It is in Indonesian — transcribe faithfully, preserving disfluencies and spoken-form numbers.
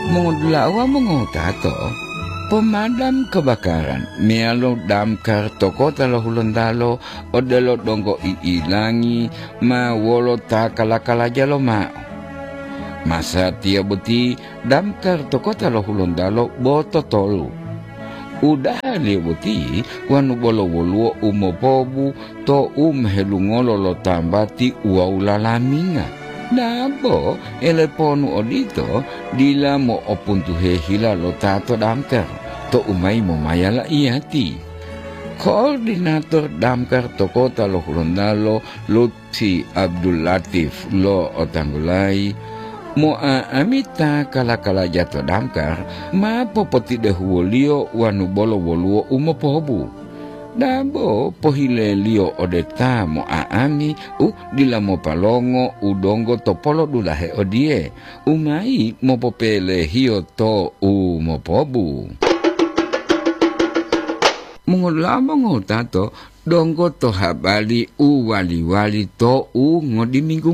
Mengudlawa mengutato pemadam kebakaran mialo damkar toko talo hulundalo odelo donggo iilangi ma wolo ta kala-kala jalo ma masa tia buti damkar toko talo hulundalo boto tolu udah li buti wanu bolo woluo umo pobu to um helungolo lo tambati uaulalaminga nabo eleponu odito dila mo opuntuhe hila lo tato damkar to umay mo mayala iati koordinator damkar to kota lo Hulundalo Lutfi Abdul Latif lo otanggulay mo aamita kala-kala jato damkar ma popoti dehuolio wanu bolo woluo umopobu dabo pohile lio odeta mo aami u dila mo palongo udongo topolo dulahe odie umai mo popele hio to u mo pobu mengulama ngotato donggo to habali u wali-wali to u ngodi minggu